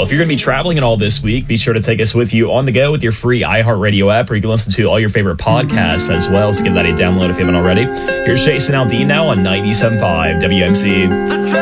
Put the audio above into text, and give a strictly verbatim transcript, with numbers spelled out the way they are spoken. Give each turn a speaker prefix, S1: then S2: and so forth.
S1: If you're going to be traveling and all this week, be sure to take us with you on the go with your free iHeartRadio app, where you can listen to all your favorite podcasts as well. So give that a download if you haven't already. Here's Jason Aldean now on ninety-seven point five W M C.